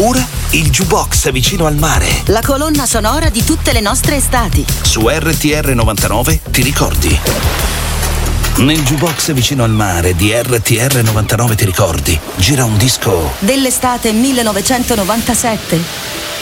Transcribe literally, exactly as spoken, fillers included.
Ora il jukebox vicino al mare. La colonna sonora di tutte le nostre estati. Su R T R novantanove ti ricordi? Nel jukebox vicino al mare di R T R novantanove ti ricordi? Gira un disco dell'estate millenovecentonovantasette.